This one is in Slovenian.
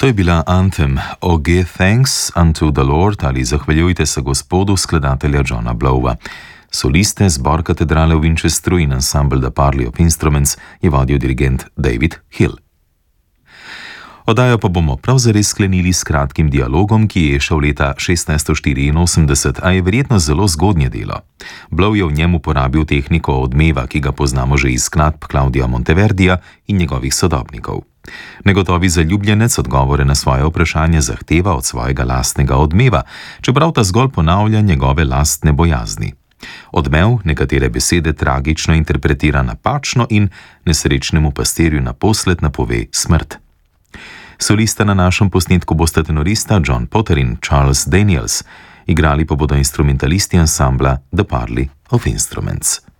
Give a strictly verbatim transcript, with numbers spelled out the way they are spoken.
To je bila Anthem O Give Thanks Unto the Lord ali Zahvaljujte se Gospodu skladatelja Johna Blowa. Soliste zbor katedrale v Winchesteru in ansambl The Parley of Instruments je vodil dirigent David Hill. Oddajo pa bomo prav zares sklenili s kratkim dialogom, ki je šel leta šestnajststo štiriinosemdeset, a je verjetno zelo zgodnje delo. Blow je v njem uporabil tehniko odmeva, ki ga poznamo že iz skladb Claudia Monteverdija in njegovih sodobnikov. Negotovi zaljubljenec odgovore na svoje vprašanje zahteva od svojega lastnega odmeva, čeprav ta zgolj ponavlja njegove lastne bojazni. Odmev nekatere besede tragično interpretira napačno in nesrečnemu pastirju naposled napove smrt. Solista na našem posnetku bosta tenorista John Potter in Charles Daniels, igrali pa bodo instrumentalisti ansambla The Parley of Instruments.